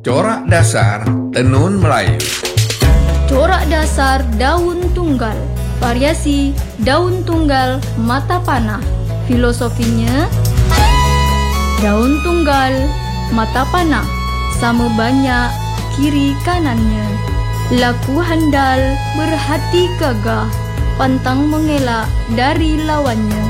Corak dasar tenun Melayu. Corak dasar daun tunggal. Variasi daun tunggal mata panah. Filosofinya, daun tunggal mata panah sama banyak kiri kanannya. Laku handal berhati gagah, pantang mengelak dari lawannya.